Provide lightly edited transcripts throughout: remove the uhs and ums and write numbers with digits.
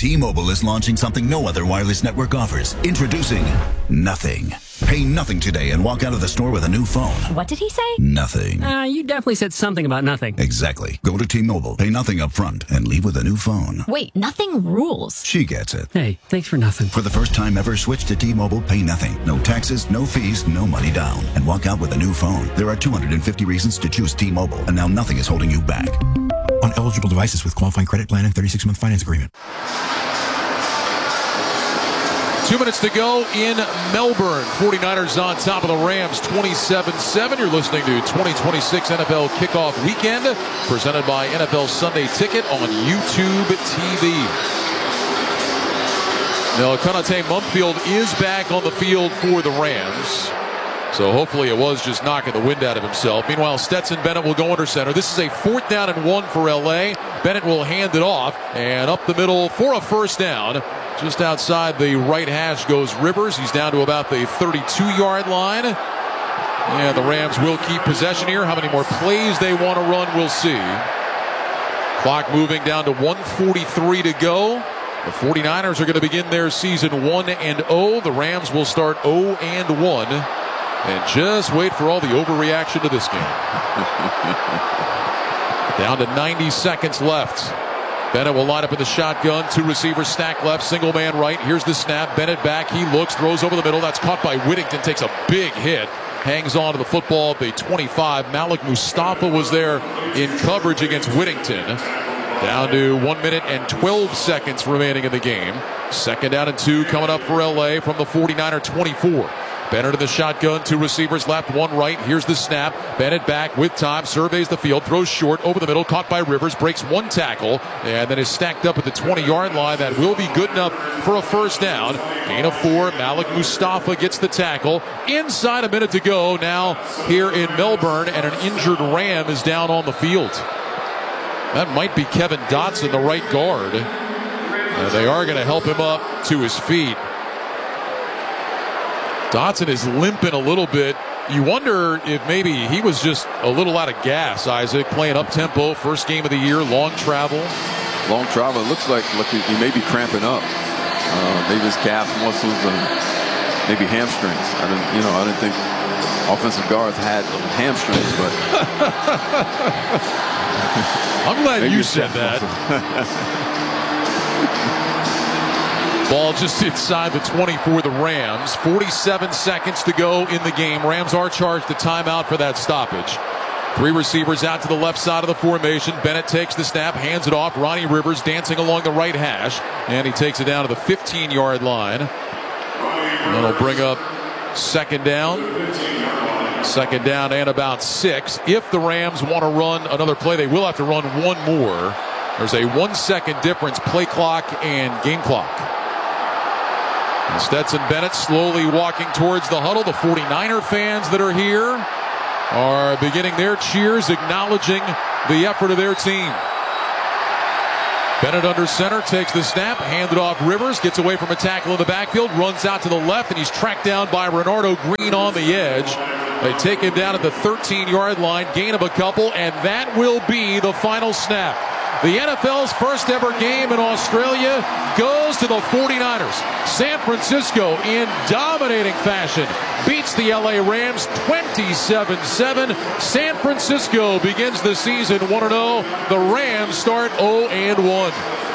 T-Mobile is launching something no other wireless network offers. Introducing Nothing. Pay nothing today and walk out of the store with a new phone. What did he say? Nothing. You definitely said something about nothing. Exactly. Go to T-Mobile, pay nothing up front, and leave with a new phone. Wait, nothing rules. She gets it. Hey, thanks for nothing. For the first time ever, switch to T-Mobile, pay nothing. No taxes, no fees, no money down. And walk out with a new phone. There are 250 reasons to choose T-Mobile, and now nothing is holding you back. On eligible devices with qualifying credit plan and 36-month finance agreement. 2 minutes to go in Melbourne. 49ers on top of the Rams, 27-7. You're listening to 2026 NFL Kickoff Weekend, presented by NFL Sunday Ticket on YouTube TV. Now, Konate Mumpfield is back on the field for the Rams. So hopefully it was just knocking the wind out of himself. Meanwhile, Stetson Bennett will go under center. This is a 4th down and 1 for L.A. Bennett will hand it off, and up the middle for a first down. Just outside the right hash goes Rivers. He's down to about the 32-yard line. And the Rams will keep possession here. How many more plays they want to run, we'll see. Clock moving down to 1:43 to go. The 49ers are going to begin their season 1-0. The Rams will start 0-1. And just wait for all the overreaction to this game. Down to 90 seconds left. Bennett will line up in the shotgun. 2 receivers stacked left, single man right. Here's the snap. Bennett back. He looks, throws over the middle. That's caught by Whittington. Takes a big hit. Hangs on to the football at the 25. Malik Mustafa was there in coverage against Whittington. Down to 1 minute and 12 seconds remaining in the game. 2nd down and 2 coming up for LA from the 49er 24. Bennett in the shotgun, 2 receivers left, 1 right. Here's the snap. Bennett back with time, surveys the field, throws short over the middle, caught by Rivers, breaks 1 tackle, and then is stacked up at the 20-yard line. That will be good enough for a first down. Gain of 4. Malik Mustafa gets the tackle. Inside a minute to go now here in Melbourne, and an injured Ram is down on the field. That might be Kevin Dotson, the right guard. They are going to help him up to his feet. Dotson is limping a little bit. You wonder if maybe he was just a little out of gas, Isaac, playing up-tempo, first game of the year, long travel. Long travel. It looks like he may be cramping up. Maybe his calf muscles and maybe hamstrings. I didn't think offensive guards had hamstrings, but I'm glad you said that. Ball just inside the 20 for the Rams. 47 seconds to go in the game. Rams are charged a timeout for that stoppage. 3 receivers out to the left side of the formation. Bennett takes the snap, hands it off. Ronnie Rivers dancing along the right hash, and he takes it down to the 15-yard line. That'll bring up 2nd down. 2nd down and about 6. If the Rams want to run another play, they will have to run 1 more. There's a 1-second difference, play clock and game clock. Stetson Bennett slowly walking towards the huddle. The 49er fans that are here are beginning their cheers, acknowledging the effort of their team. Bennett under center, takes the snap, handed off Rivers, gets away from a tackle in the backfield, runs out to the left, and he's tracked down by Renardo Green on the edge. They take him down at the 13-yard line, gain of a couple, and that will be the final snap. The NFL's first ever game in Australia goes to the 49ers. San Francisco, in dominating fashion, beats the LA Rams 27-7. San Francisco begins the season 1-0. The Rams start 0-1.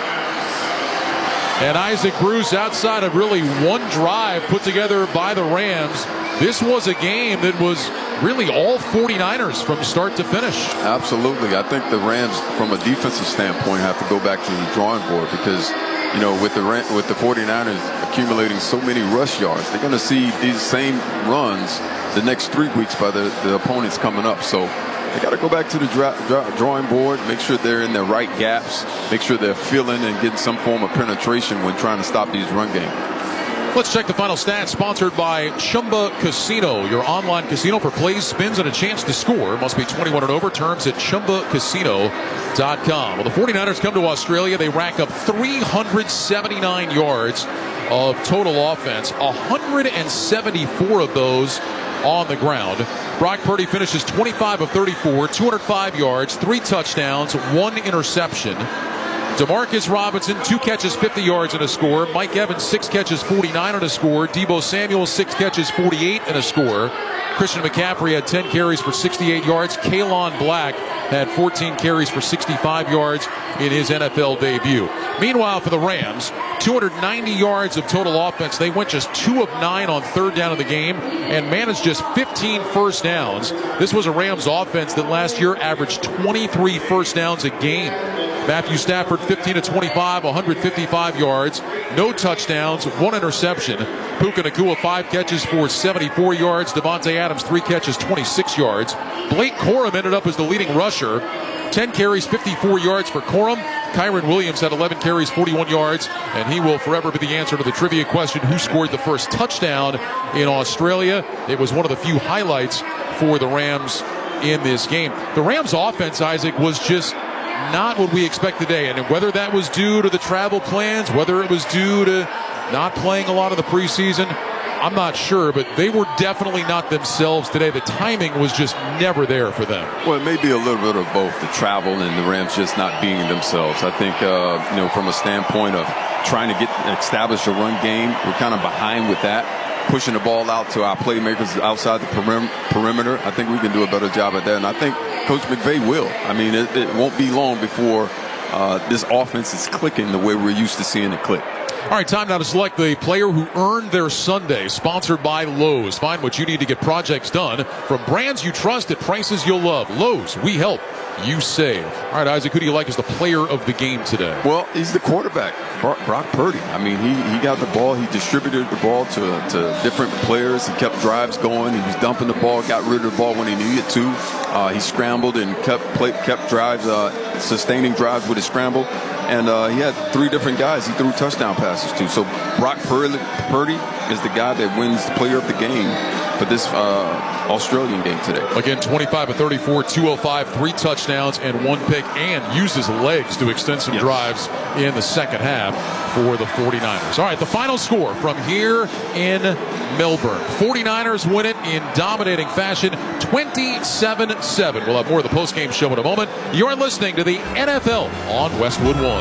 And Isaac Bruce, outside of really one drive put together by the Rams, this was a game that was really all 49ers from start to finish. Absolutely. I think the Rams, from a defensive standpoint, have to go back to the drawing board because, with the 49ers accumulating so many rush yards, they're going to see these same runs the next 3 weeks by the opponents coming up. So they got to go back to the drawing board, make sure they're in the right gaps, make sure they're feeling and getting some form of penetration when trying to stop these run games. Let's check the final stats, sponsored by Chumba Casino, your online casino for plays, spins, and a chance to score. Must be 21 and over. Terms at ChumbaCasino.com. Well, the 49ers come to Australia. They rack up 379 yards of total offense, 174 of those on the ground. Brock Purdy finishes 25 of 34, 205 yards, 3 touchdowns, 1 interception. Demarcus Robinson, 2 catches, 50 yards and a score. Mike Evans, 6 catches, 49 and a score. Deebo Samuel, 6 catches, 48 and a score. Christian McCaffrey had 10 carries for 68 yards. Kalon Black had 14 carries for 65 yards in his NFL debut. Meanwhile, for the Rams, 290 yards of total offense. They went just 2 of 9 on third down of the game and managed just 15 first downs. This was a Rams offense that last year averaged 23 first downs a game. Matthew Stafford, 15 of 25, 155 yards, no touchdowns, 1 interception. Puka Nacua, 5 catches for 74 yards. Devontae Adams, 3 catches, 26 yards. Blake Corum ended up as the leading rusher. 10 carries, 54 yards for Corum. Kyron Williams had 11 carries, 41 yards, and he will forever be the answer to the trivia question, who scored the first touchdown in Australia. It was one of the few highlights for the Rams in this game. The Rams offense, Isaac, was just not what we expect today, and whether that was due to the travel plans, whether it was due to not playing a lot of the preseason, I'm not sure, but they were definitely not themselves today. The timing was just never there for them. Well, it may be a little bit of both, the travel and the Rams just not being themselves. I think, from a standpoint of trying to establish a run game, we're kind of behind with that. Pushing the ball out to our playmakers outside the perimeter. I think we can do a better job at that, and I think Coach McVay will. I mean, it won't be long before this offense is clicking the way we're used to seeing it click. All right, time now to select the player who earned their Sunday, sponsored by Lowe's. Find what you need to get projects done from brands you trust at prices you'll love. Lowe's, we help, you save. All right, Isaac, who do you like as the player of the game today? Well, he's the quarterback, Brock Purdy. I mean, he got the ball. He distributed the ball to different players. He kept drives going. He was dumping the ball, got rid of the ball when he needed to. He scrambled and kept drives, sustaining drives with his scramble. And he had 3 different guys he threw touchdown passes to. So Brock Purdy is the guy that wins the player of the game for this Australian game today. Again, 25 of 34, 205, 3 touchdowns and 1 pick, and used his legs to extend some drives in the second half for the 49ers. All right, the final score from here in Melbourne. 49ers win it in dominating fashion, 27-7. We'll have more of the postgame show in a moment. You're listening to the NFL on Westwood One.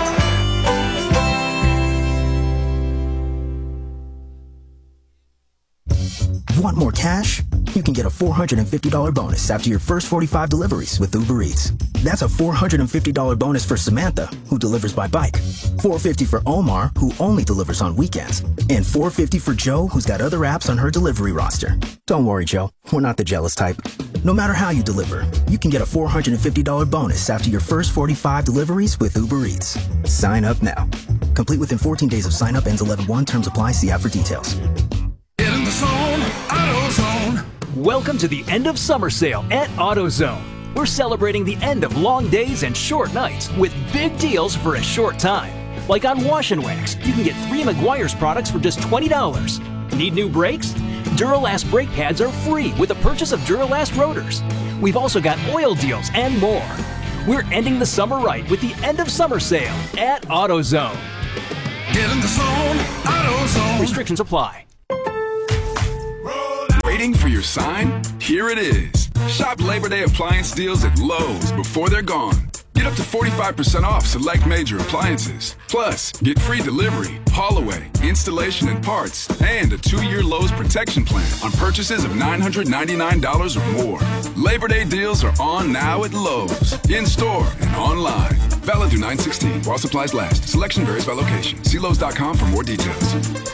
Want more cash? You can get a $450 bonus after your first 45 deliveries with Uber Eats. That's a $450 bonus for Samantha, who delivers by bike, $450 for Omar, who only delivers on weekends, and $450 for Joe, who's got other apps on her delivery roster. Don't worry, Joe. We're not the jealous type. No matter how you deliver, you can get a $450 bonus after your first 45 deliveries with Uber Eats. Sign up now. Complete within 14 days of sign up. Ends 11/1. Terms apply. See app for details. Get in the zone, AutoZone. Welcome to the end of summer sale at AutoZone. We're celebrating the end of long days and short nights with big deals for a short time. Like on Wash and Wax, you can get 3 Meguiar's products for just $20. Need new brakes? Duralast brake pads are free with the purchase of Duralast rotors. We've also got oil deals and more. We're ending the summer right with the end of summer sale at AutoZone. Get in the zone, AutoZone. Restrictions apply. Waiting for your sign? Here it is. Shop Labor Day appliance deals at Lowe's before they're gone. Get up to 45% off select major appliances. Plus, get free delivery, haul away, installation and parts, and a 2-year Lowe's protection plan on purchases of $999 or more. Labor Day deals are on now at Lowe's, in-store and online. Valid through 9/16 while supplies last. Selection varies by location. See Lowe's.com for more details.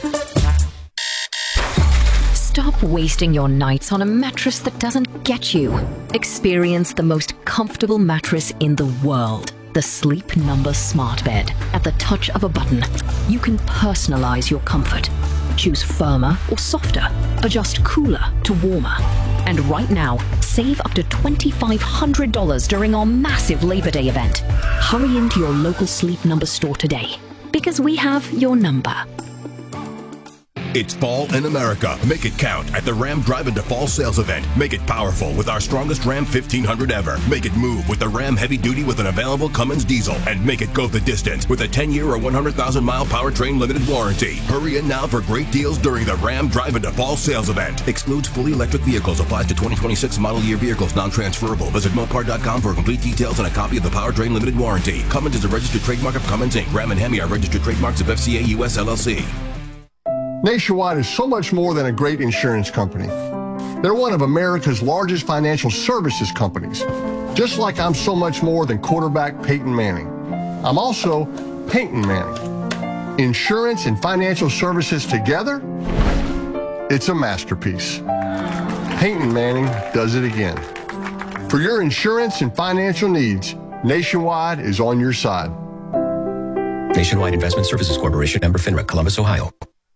Stop wasting your nights on a mattress that doesn't get you. Experience the most comfortable mattress in the world. The Sleep Number Smart Bed. At the touch of a button, you can personalize your comfort. Choose firmer or softer. Adjust cooler to warmer. And right now, save up to $2,500 during our massive Labor Day event. Hurry into your local Sleep Number store today, because we have your number. It's fall in America. Make it count at the Ram Drive Into Fall sales event. Make it powerful with our strongest Ram 1500 ever. Make it move with the Ram Heavy Duty with an available Cummins diesel. And make it go the distance with a 10-year or 100,000-mile powertrain limited warranty. Hurry in now for great deals during the Ram Drive Into Fall sales event. Excludes fully electric vehicles. Applies to 2026 model year vehicles. Non-transferable. Visit Mopar.com for complete details and a copy of the powertrain limited warranty. Cummins is a registered trademark of Cummins Inc. Ram and Hemi are registered trademarks of FCA US LLC. Nationwide is so much more than a great insurance company. They're one of America's largest financial services companies, just like I'm so much more than quarterback Peyton Manning. I'm also Peyton Manning. Insurance and financial services together, it's a masterpiece. Peyton Manning does it again. For your insurance and financial needs, Nationwide is on your side. Nationwide Investment Services Corporation, member FINRA, Columbus, Ohio.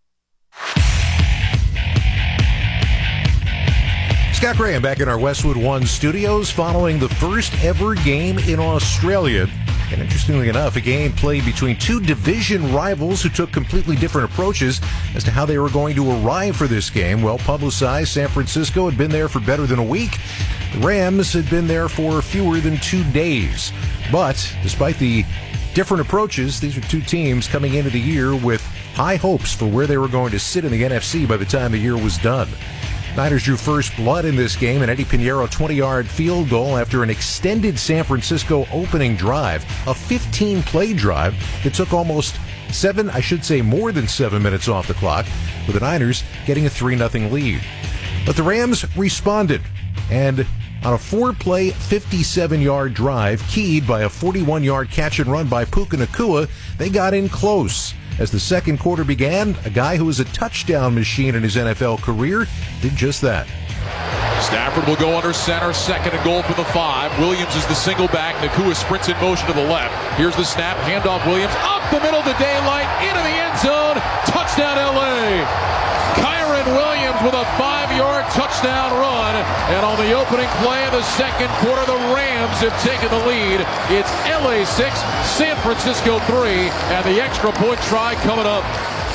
Scott Graham back in our Westwood One studios following the first ever game in Australia. And interestingly enough, a game played between two division rivals who took completely different approaches as to how they were going to arrive for this game. Well publicized, San Francisco had been there for better than a week. The Rams had been there for fewer than 2 days. But despite the different approaches, these are two teams coming into the year with high hopes for where they were going to sit in the NFC by the time the year was done. Niners drew first blood in this game, an Eddie Pinheiro 20-yard field goal after an extended San Francisco opening drive, a 15-play drive that took almost more than 7 minutes off the clock, with the Niners getting a 3-0 lead. But the Rams responded, and on a 4-play, 57-yard drive, keyed by a 41-yard catch and run by Puka Nacua, they got in close. As the second quarter began, a guy who was a touchdown machine in his NFL career did just that. Stafford will go under center, second and goal for the 5. Williams is the single back. Nacua sprints in motion to the left. Here's the snap, handoff Williams, up the middle of the daylight, into the end zone, touchdown LA. Kyron Williams with a 5-yard touchdown run. And on the opening play of the second quarter, the Rams have taken the lead. It's LA 6, San Francisco 3, and the extra point try coming up.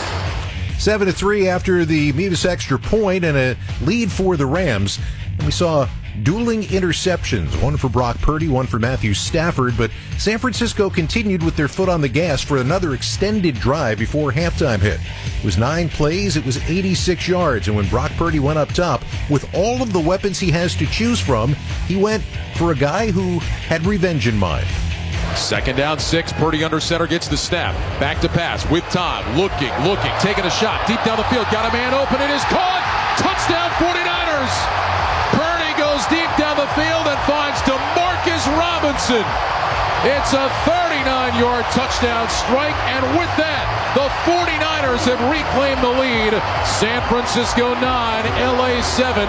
7-3 after the Mevis extra point and a lead for the Rams. And we saw dueling interceptions, one for Brock Purdy, one for Matthew Stafford, but San Francisco continued with their foot on the gas for another extended drive before halftime hit. It was 9 plays, it was 86 yards, and when Brock Purdy went up top, with all of the weapons he has to choose from, he went for a guy who had revenge in mind. Second down 6, Purdy under center, gets the snap, back to pass, with time, looking, taking a shot, deep down the field, got a man open, it is caught, touchdown 49ers! Purdy goes deep down the field and finds DeMarcus Robinson. It's a 39-yard touchdown strike, and with that, the 49ers have reclaimed the lead. San Francisco 9, LA 7,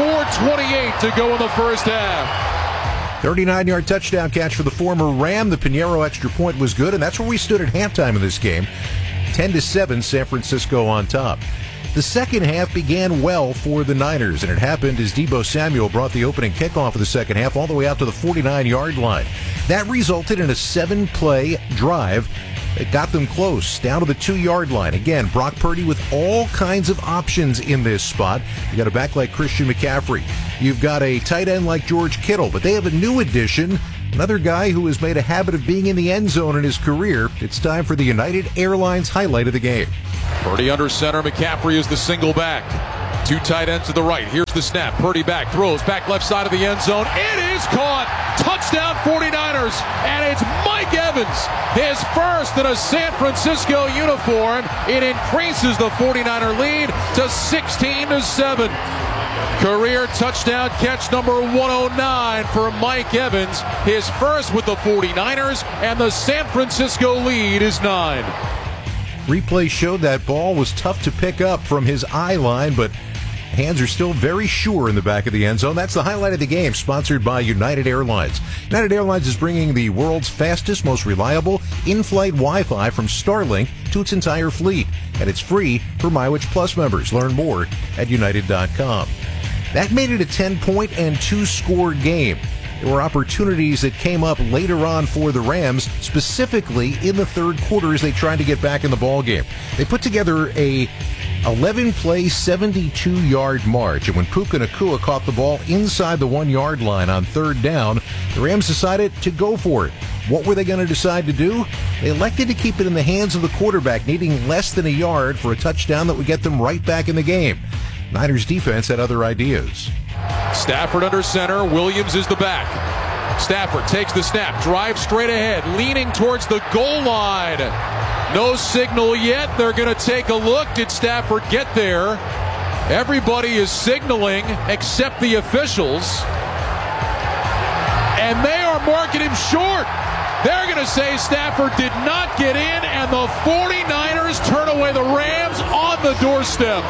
4:28 to go in the first half. 39-yard touchdown catch for the former Ram. The Pinheiro extra point was good, and that's where we stood at halftime in this game. 10-7, San Francisco on top. The second half began well for the Niners, and it happened as Deebo Samuel brought the opening kickoff of the second half all the way out to the 49-yard line. That resulted in a 7-play drive that got them close, down to the 2-yard line. Again, Brock Purdy with all kinds of options in this spot. You got a back like Christian McCaffrey. You've got a tight end like George Kittle, but they have a new addition, another guy who has made a habit of being in the end zone in his career. It's time for the United Airlines highlight of the game. Purdy under center, McCaffrey is the single back. 2 tight ends to the right. Here's the snap. Purdy back, throws back left side of the end zone. It is caught. Touchdown 49ers. And it's Mike Evans, his first in a San Francisco uniform. It increases the 49er lead to 16-7. Career touchdown catch number 109 for Mike Evans. His first with the 49ers, and the San Francisco lead is 9. Replay showed that ball was tough to pick up from his eye line, but hands are still very sure in the back of the end zone. That's the highlight of the game, sponsored by United Airlines. United Airlines is bringing the world's fastest, most reliable in-flight Wi-Fi from Starlink to its entire fleet, and it's free for MyWitch Plus members. Learn more at United.com. That made it a 10-point and 2-score game. There were opportunities that came up later on for the Rams, specifically in the third quarter as they tried to get back in the ball game. They put together a 11-play, 72-yard march. And when Puka Nacua caught the ball inside the 1-yard line on third down, the Rams decided to go for it. What were they going to decide to do? They elected to keep it in the hands of the quarterback, needing less than a yard for a touchdown that would get them right back in the game. Niners defense had other ideas. Stafford under center. Williams is the back. Stafford takes the snap, drives straight ahead, leaning towards the goal line. No signal yet. They're going to take a look. Did Stafford get there? Everybody is signaling except the officials. And they are marking him short. They're going to say Stafford did not get in, and the 49ers turn away the Rams on the doorstep.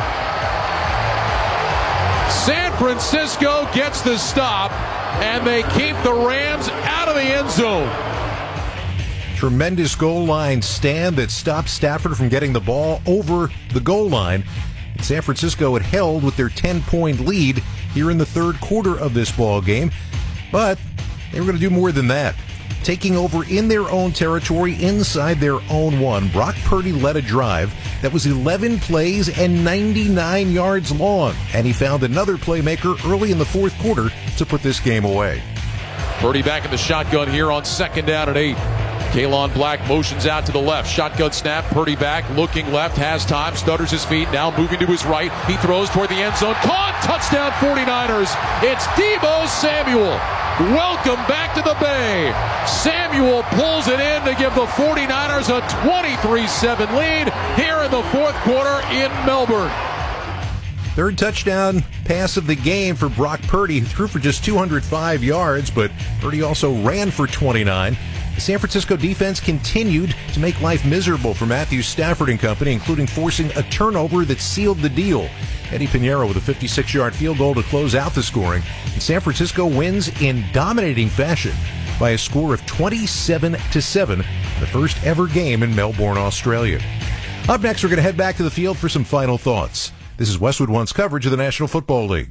San Francisco gets the stop, and they keep the Rams out of the end zone. Tremendous goal line stand that stopped Stafford from getting the ball over the goal line. And San Francisco had held with their 10-point lead here in the third quarter of this ball game. But they were going to do more than that. Taking over in their own territory inside their own one, Brock Purdy led a drive that was 11 plays and 99 yards long. And he found another playmaker early in the fourth quarter to put this game away. Purdy back in the shotgun here on second down and 8. Kalon Black motions out to the left. Shotgun snap. Purdy back, looking left, has time, stutters his feet, now moving to his right. He throws toward the end zone. Caught! Touchdown 49ers. It's Deebo Samuel. Welcome back to the Bay. Samuel pulls it in to give the 49ers a 23-7 lead here in the fourth quarter in Melbourne. Third touchdown pass of the game for Brock Purdy, who threw for just 205 yards, but Purdy also ran for 29. The San Francisco defense continued to make life miserable for Matthew Stafford and company, including forcing a turnover that sealed the deal. Eddie Pinheiro with a 56-yard field goal to close out the scoring. And San Francisco wins in dominating fashion by a score of 27-7, the first ever game in Melbourne, Australia. Up next, we're going to head back to the field for some final thoughts. This is Westwood One's coverage of the National Football League.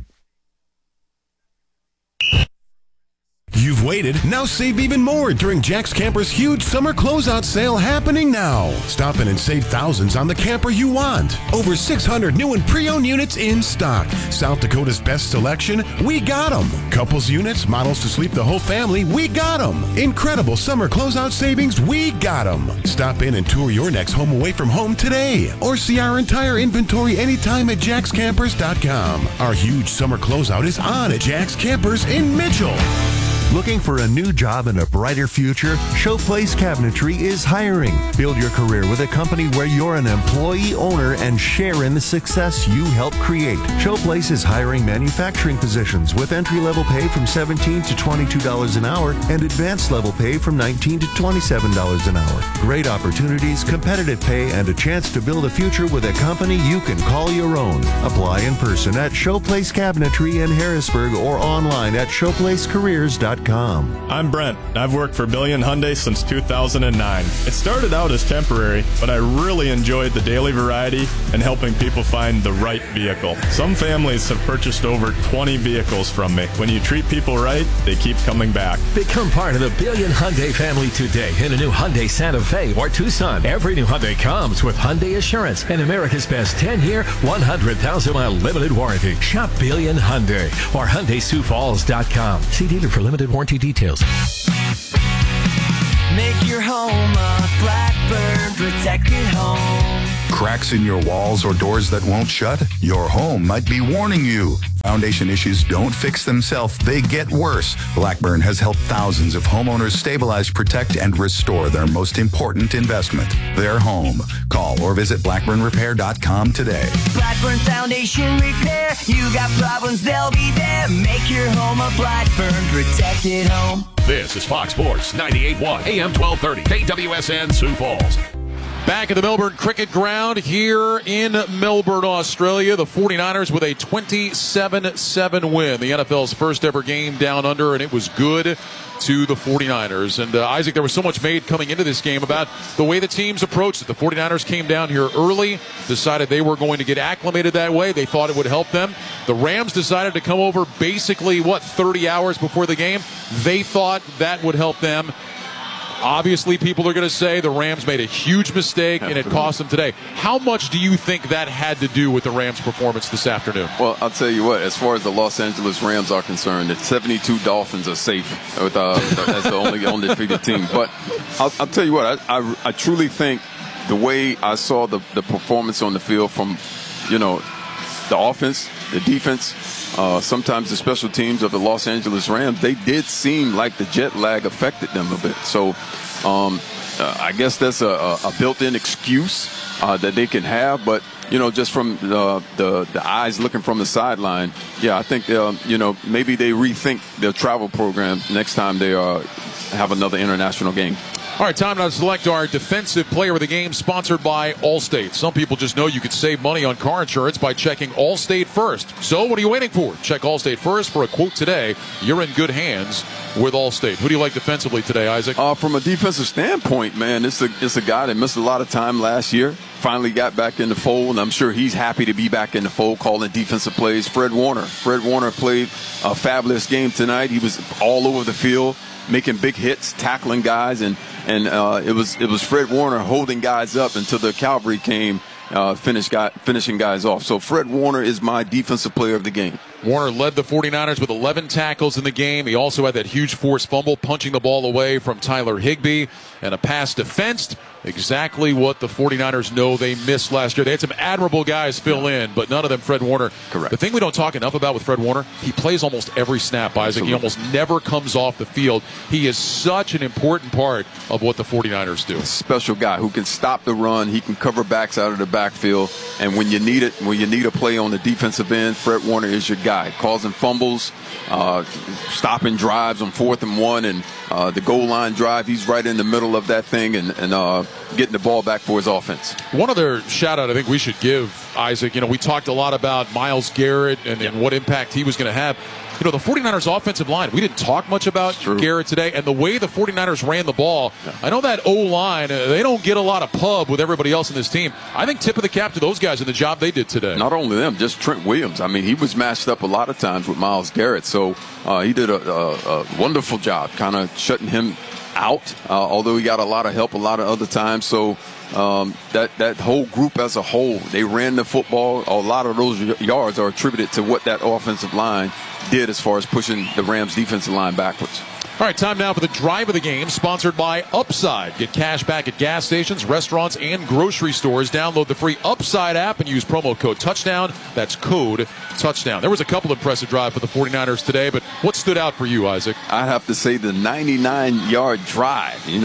You've waited, now save even more during Jack's Camper's huge summer closeout sale happening now. Stop in and save thousands on the camper you want. Over 600 new and pre-owned units in stock. South Dakota's best selection, we got them. Couples units, models to sleep the whole family, we got them. Incredible summer closeout savings, we got them. Stop in and tour your next home away from home today. Or see our entire inventory anytime at jackscampers.com. Our huge summer closeout is on at Jack's Campers in Mitchell. Looking for a new job and a brighter future? Showplace Cabinetry is hiring. Build your career with a company where you're an employee owner and share in the success you help create. Showplace is hiring manufacturing positions with entry-level pay from $17 to $22 an hour and advanced level pay from $19 to $27 an hour. Great opportunities, competitive pay, and a chance to build a future with a company you can call your own. Apply in person at Showplace Cabinetry in Harrisburg or online at showplacecareers.com. I'm Brent. I've worked for Billion Hyundai since 2009. It started out as temporary, but I really enjoyed the daily variety and helping people find the right vehicle. Some families have purchased over 20 vehicles from me. When you treat people right, they keep coming back. Become part of the Billion Hyundai family today in a new Hyundai Santa Fe or Tucson. Every new Hyundai comes with Hyundai Assurance and America's best 10-year, 100,000-mile limited warranty. Shop Billion Hyundai or HyundaiSiouxFalls.com. See dealer for limited warranty details. Make your home a Blackburn protected home. Cracks in your walls or doors that won't shut? Your home might be warning you. Foundation issues don't fix themselves, they get worse. Blackburn has helped thousands of homeowners stabilize, protect, and restore their most important investment, their home. Call or visit blackburnrepair.com today. Blackburn Foundation Repair. You got problems, they'll be there. Make your home a Blackburn protected home. This is Fox Sports 98.1 AM 1230 KWSN Sioux Falls. Back at the Melbourne Cricket Ground here in Melbourne, Australia. The 49ers with a 27-7 win. The NFL's first ever game down under, and it was good to the 49ers. And Isaac, there was so much made coming into this game about the way the teams approached it. The 49ers came down here early, decided they were going to get acclimated that way. They thought it would help them. The Rams decided to come over basically, 30 hours before the game. They thought that would help them. Obviously, people are going to say the Rams made a huge mistake and it cost them today. How much do you think that had to do with the Rams' performance this afternoon? Well, I'll tell you what, as far as the Los Angeles Rams are concerned, the 72 Dolphins are safe with, as the only undefeated team. But I'll tell you what, I truly think the way I saw the performance on the field from, the offense, the defense, sometimes the special teams of the Los Angeles Rams, they did seem like the jet lag affected them a bit. So I guess that's a built-in excuse that they can have. But, just from the eyes looking from the sideline, I think, maybe they rethink their travel program next time they have another international game. All right, time now to select our defensive player of the game, sponsored by Allstate. Some people just know you could save money on car insurance by checking Allstate first. So what are you waiting for? Check Allstate first for a quote today. You're in good hands with Allstate. Who do you like defensively today, Isaac? From a defensive standpoint, man, it's a guy that missed a lot of time last year. Finally got back in the fold, and I'm sure he's happy to be back in the fold, calling defensive plays. Fred Warner. Fred Warner played a fabulous game tonight. He was all over the field, making big hits, tackling guys, and it was Fred Warner holding guys up until the cavalry came, finishing guys off. So Fred Warner is my defensive player of the game. Warner led the 49ers with 11 tackles in the game. He also had that huge forced fumble, punching the ball away from Tyler Higbee, and a pass defensed. Exactly what the 49ers know they missed last year. They had some admirable guys fill in, but none of them Fred Warner. Correct. The thing we don't talk enough about with Fred Warner, he plays almost every snap, Isaac. Absolutely. He almost never comes off the field. He is such an important part of what the 49ers do. Special guy who can stop the run. He can cover backs out of the backfield. And when you need it, when you need a play on the defensive end, Fred Warner is your guy. Causing fumbles, stopping drives on 4th and 1, and the goal line drive. He's right in the middle of that thing and getting the ball back for his offense. One other shout out I think we should give, Isaac, we talked a lot about Myles Garrett and what impact he was going to have. The 49ers offensive line, we didn't talk much about Garrett today, and the way the 49ers ran the ball, I know that O-line, they don't get a lot of pub with everybody else in this team. I think tip of the cap to those guys in the job they did today. Not only them, just Trent Williams. I mean, he was matched up a lot of times with Myles Garrett, so he did a wonderful job kind of shutting him out, although he got a lot of help a lot of other times. So that whole group as a whole, they ran the football. A lot of those yards are attributed to what that offensive line did as far as pushing the Rams defensive line backwards. All right, time now for the drive of the game, sponsored by Upside. Get cash back at gas stations, restaurants, and grocery stores. Download the free Upside app and use promo code TOUCHDOWN. That's code TOUCHDOWN. There was a couple impressive drives for the 49ers today, but what stood out for you, Isaac? I have to say the 99-yard drive. The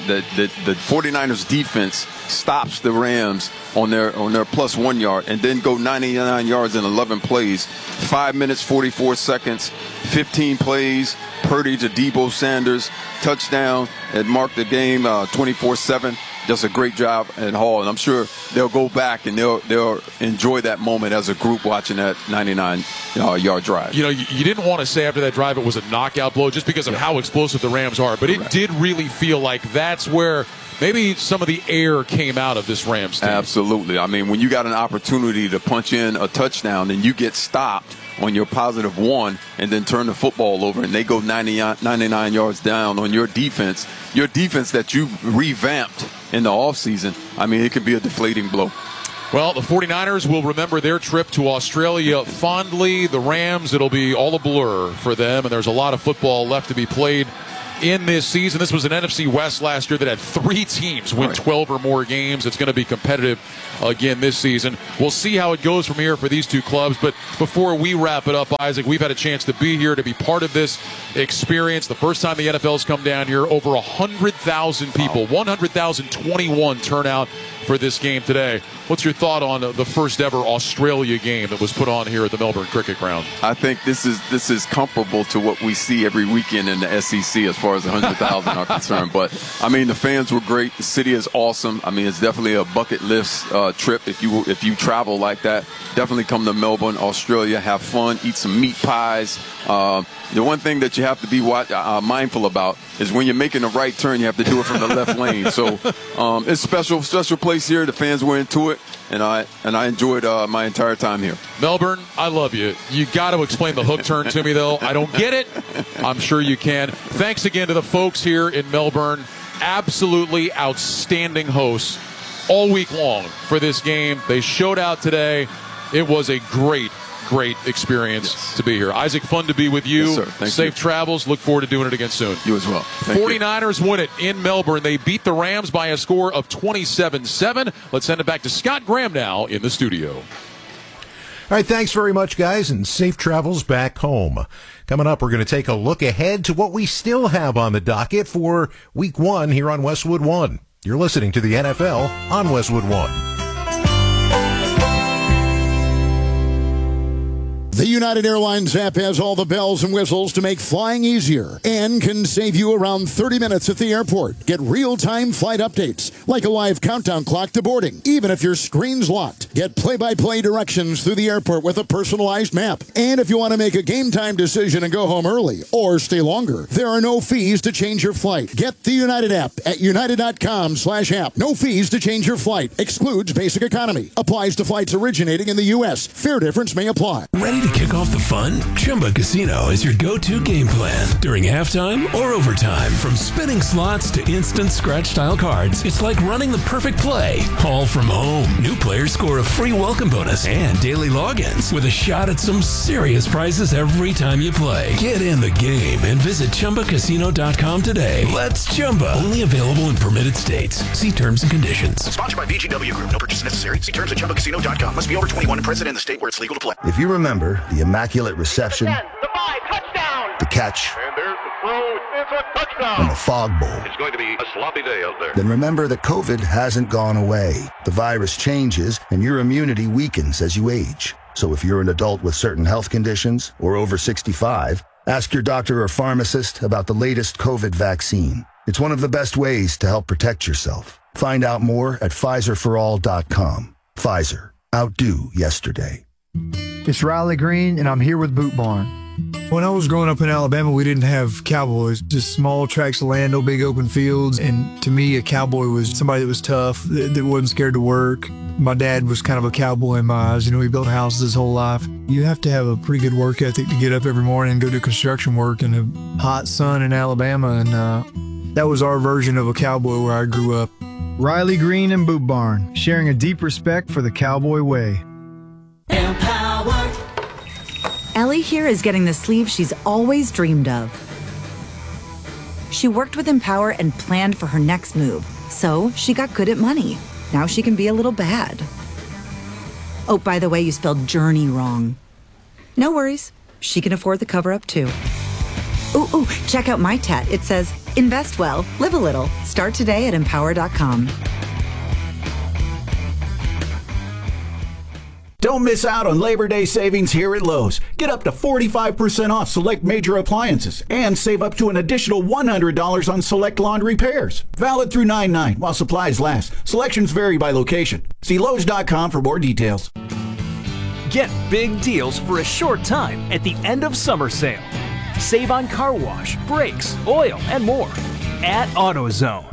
49ers defense stops the Rams on their +1 yard and then go 99 yards in 11 plays. 5 minutes, 44 seconds, 15 plays. Purdy to Deebo Sanders, touchdown. It marked the game 24-7. Just a great job at Hall, and I'm sure they'll go back and they'll enjoy that moment as a group watching that 99-yard drive. You didn't want to say after that drive it was a knockout blow just because of how explosive the Rams are, but it did really feel like that's where maybe some of the air came out of this Rams team. Absolutely. I mean, when you got an opportunity to punch in a touchdown and you get stopped on your +1 and then turn the football over and they go 99 yards down on your defense that you revamped in the offseason, I mean, it could be a deflating blow. Well, the 49ers will remember their trip to Australia fondly. The Rams, it'll be all a blur for them, and there's a lot of football left to be played in this season. This was an NFC West last year that had 3 teams win 12 or more games. It's going to be competitive again this season. We'll see how it goes from here for these two clubs. But before we wrap it up, Isaac, we've had a chance to be here, to be part of this experience. The first time the NFL's come down here, over 100,000 people, 100,021 turnout for this game today. What's your thought on the first ever Australia game that was put on here at the Melbourne Cricket Ground? I think this is comparable to what we see every weekend in the SEC as far as 100,000 are concerned. But I mean, the fans were great. The city is awesome. I mean, it's definitely a bucket list trip. If you travel like that, definitely come to Melbourne, Australia, have fun, eat some meat pies. The one thing that you have to be mindful about is when you're making a right turn, you have to do it from the left lane. So it's a special place here. The fans were into it, and I enjoyed my entire time here. Melbourne, I love you. You got to explain the hook turn to me, though. I don't get it. I'm sure you can. Thanks again to the folks here in Melbourne. absolutely outstanding hosts all week long for this game. They showed out today. It was a great experience to be here. Isaac, fun to be with you. Yes, sir. Thank Safe you. travels. Look forward to doing it again soon. You as well. Thank 49ers win it in Melbourne. They beat the Rams by a score of 27-7. Let's send it back to Scott Graham now in the studio. All right, thanks very much, guys, and safe travels back home. Coming up, we're going to take a look ahead to what we still have on the docket for Week 1 here on Westwood One. You're listening to the NFL on Westwood One. The United Airlines app has all the bells and whistles to make flying easier and can save you around 30 minutes at the airport. Get real-time flight updates, like a live countdown clock to boarding, even if your screen's locked. Get play-by-play directions through the airport with a personalized map. And if you want to make a game-time decision and go home early or stay longer, there are no fees to change your flight. Get the United app at united.com/app. No fees to change your flight. Excludes basic economy. Applies to flights originating in the U.S. Fare difference may apply. Ready to kick off the fun? Chumba Casino is your go-to game plan during halftime or overtime. From spinning slots to instant scratch-style cards, it's like running the perfect play, all from home. New players score a free welcome bonus and daily logins with a shot at some serious prizes every time you play. Get in the game and visit ChumbaCasino.com today. Let's Chumba. Only available in permitted states. See terms and conditions. Sponsored by VGW Group. No purchase necessary. See terms at ChumbaCasino.com. Must be over 21 and present in the state where it's legal to play. If you remember the immaculate reception, the catch, And there's the throw. It's a touchdown. and the fog bowl, It's going to be a sloppy day out there. then remember that COVID hasn't gone away. The virus changes and your immunity weakens as you age. So if you're an adult with certain health conditions or over 65, ask your doctor or pharmacist about the latest COVID vaccine. It's one of the best ways to help protect yourself. Find out more at PfizerForAll.com. Pfizer. Outdo yesterday. It's Riley Green, and I'm here with Boot Barn. When I was growing up in Alabama, we didn't have cowboys, just small tracts of land, no big open fields. And to me, a cowboy was somebody that was tough, that wasn't scared to work. My dad was kind of a cowboy in my eyes. You know, he built houses his whole life. You have to have a pretty good work ethic to get up every morning and go do construction work in the hot sun in Alabama. And that was our version of a cowboy where I grew up. Riley Green and Boot Barn, sharing a deep respect for the cowboy way. Ellie here is getting the sleeve she's always dreamed of. She worked with Empower and planned for her next move, so she got good at money. Now she can be a little bad. Oh, by the way, you spelled journey wrong. No worries. She can afford the cover-up, too. Ooh, check out my tat. It says, invest well, live a little. Start today at Empower.com. Don't miss out on Labor Day savings here at Lowe's. Get up to 45% off select major appliances and save up to an additional $100 on select lawn repairs. Valid through 9/9 while supplies last. Selections vary by location. See Lowe's.com for more details. Get big deals for a short time at the end of summer sale. Save on car wash, brakes, oil, and more at AutoZone.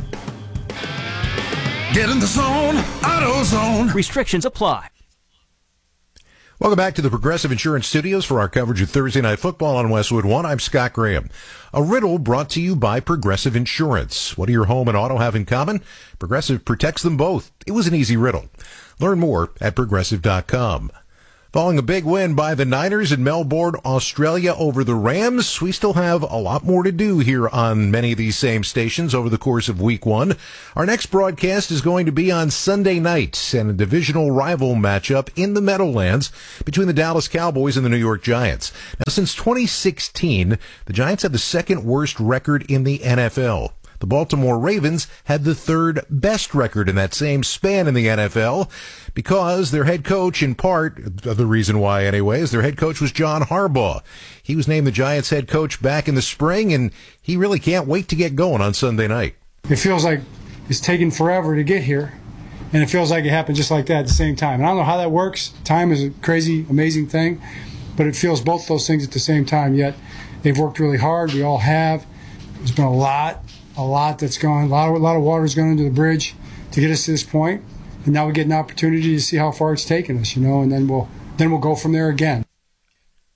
Get in the zone, AutoZone. Restrictions apply. Welcome back to the Progressive Insurance Studios for our coverage of Thursday Night Football on Westwood One. I'm Scott Graham. A riddle brought to you by Progressive Insurance. What do your home and auto have in common? Progressive protects them both. It was an easy riddle. Learn more at Progressive.com. Following a big win by the Niners in Melbourne, Australia over the Rams, we still have a lot more to do here on many of these same stations over the course of Week 1. Our next broadcast is going to be on Sunday night and a divisional rival matchup in the Meadowlands between the Dallas Cowboys and the New York Giants. Now, since 2016, the Giants have the second worst record in the NFL. The Baltimore Ravens had the third best record in that same span in the NFL because their head coach, in part, the reason why anyways, their head coach was John Harbaugh. He was named the Giants head coach back in the spring, and he really can't wait to get going on Sunday night. It feels like it's taken forever to get here, and it feels like it happened just like that at the same time. And I don't know how that works. Time is a crazy, amazing thing, but it feels both those things at the same time, yet they've worked really hard. We all have. There's been a lot that's gone, a lot of water's gone into the bridge to get us to this point, and now we get an opportunity to see how far it's taken us, and then we'll go from there again.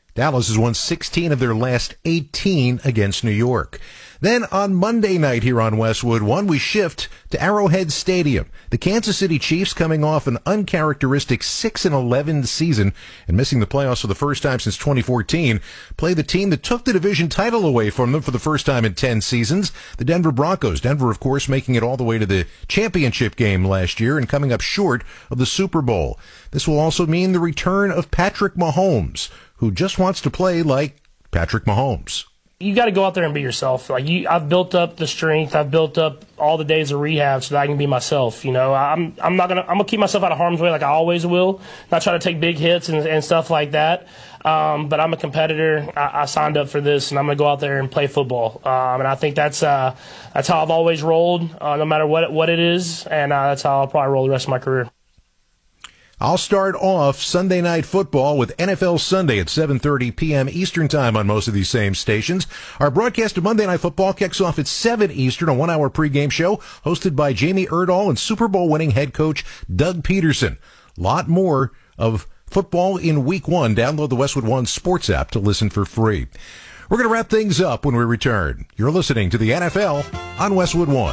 Dallas has won 16 of their last 18 against New York. Then on Monday night here on Westwood One, we shift to Arrowhead Stadium. The Kansas City Chiefs, coming off an uncharacteristic 6-11 season and missing the playoffs for the first time since 2014, play the team that took the division title away from them for the first time in 10 seasons, the Denver Broncos. Denver, of course, making it all the way to the championship game last year and coming up short of the Super Bowl. This will also mean the return of Patrick Mahomes, who just wants to play like Patrick Mahomes. You got to go out there and be yourself. I've built up the strength. I've built up all the days of rehab so that I can be myself. You know, I'm gonna keep myself out of harm's way like I always will. Not try to take big hits and stuff like that. But I'm a competitor. I signed up for this, and I'm gonna go out there and play football. And I think that's how I've always rolled, no matter what it is. And that's how I'll probably roll the rest of my career. I'll start off Sunday Night Football with NFL Sunday at 7:30 p.m. Eastern Time on most of these same stations. Our broadcast of Monday Night Football kicks off at 7 Eastern, a 1-hour pregame show hosted by Jamie Erdahl and Super Bowl winning head coach Doug Peterson. Lot more of football in Week 1. Download the Westwood One Sports app to listen for free. We're going to wrap things up when we return. You're listening to the NFL on Westwood One.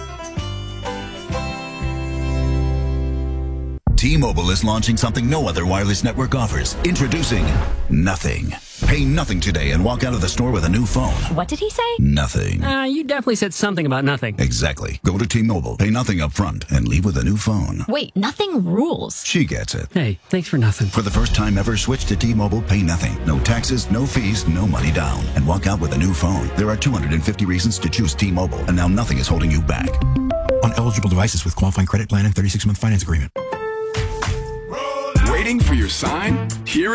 T-Mobile is launching something no other wireless network offers. Introducing Nothing. Pay nothing today and walk out of the store with a new phone. What did he say? Nothing. You definitely said something about nothing. Exactly. Go to T-Mobile, pay nothing up front, and leave with a new phone. Wait, nothing rules. She gets it. Hey, thanks for nothing. For the first time ever, switch to T-Mobile, pay nothing. No taxes, no fees, no money down. And walk out with a new phone. There are 250 reasons to choose T-Mobile, and now nothing is holding you back. On eligible devices with qualifying credit plan and 36-month finance agreement. Waiting for your sign? Here